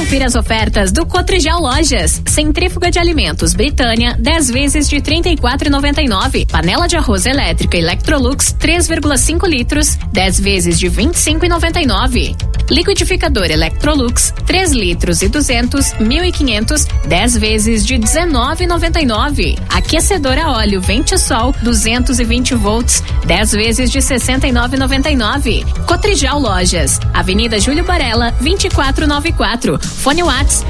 Confira as ofertas do Cotrijal Lojas. Centrífuga de alimentos Britânia, 10 vezes de R$ 34,99. Panela de arroz elétrica Electrolux, 3,5 litros, 10 vezes de R$ 25,99. Liquidificador Electrolux, 3 litros e 200, 1.500, 10 vezes de R$ 19,99. Aquecedor a óleo Ventisol, 220 volts, 10 vezes de R$ 69,99. Cotrijal Lojas, Avenida Júlio Barella, 2494. Fone Whats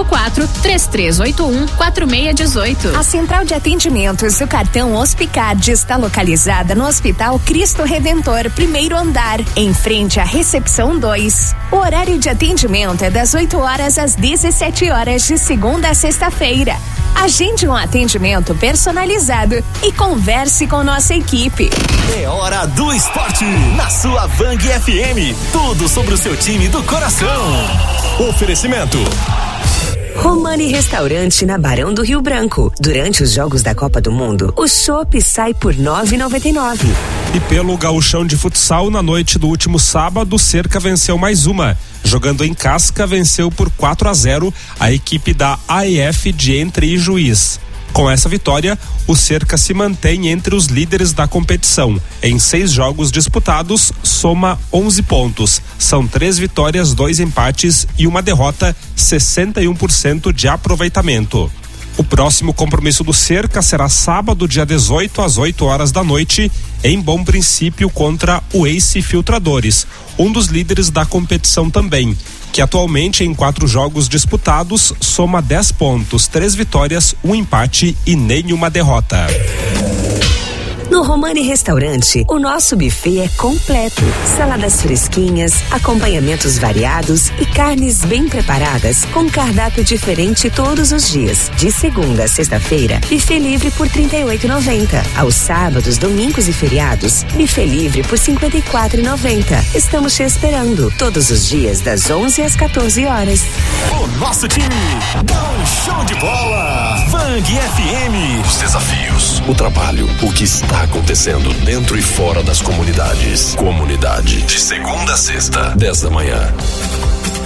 54-3381-4618. A central de atendimentos do cartão Hospicard está localizada no Hospital Cristo Redentor, primeiro andar, em frente à recepção 2. O horário de atendimento é das 8 horas às 17 horas de segunda a sexta-feira. Agende um atendimento personalizado e converse com nossa equipe. É hora do esporte na sua Bang FM. Tudo sobre o seu time do coração. Oferecimento Romani Restaurante na Barão do Rio Branco. Durante os Jogos da Copa do Mundo, o chopp sai por R$ 9,99. E pelo Gauchão de Futsal, na noite do último sábado, o Cerca venceu mais uma. Jogando em Casca, venceu por 4-0 a equipe da AEF de Entre e Juiz. Com essa vitória, o Cerca se mantém entre os líderes da competição. Em 6 jogos disputados, soma 11 pontos. São 3 vitórias, 2 empates e uma derrota, 61% de aproveitamento. O próximo compromisso do Cerca será sábado, dia 18, às 8 horas da noite, em Bom Princípio, contra o Ace Filtradores, um dos líderes da competição também, que atualmente em 4 jogos disputados soma 10 pontos, 3 vitórias, 1 empate e nenhuma derrota. No Romani Restaurante, o nosso buffet é completo. Saladas fresquinhas, acompanhamentos variados e carnes bem preparadas com cardápio diferente todos os dias. De segunda a sexta-feira, buffet livre por R$ 38,90. Aos sábados, domingos e feriados, buffet livre por R$ 54,90. Estamos te esperando todos os dias das 11 às 14 horas. O nosso time dá um show de bola. Bang FM. Os desafios, o trabalho, o que está acontecendo dentro e fora das comunidades. Comunidade. De segunda a sexta, 10 da manhã.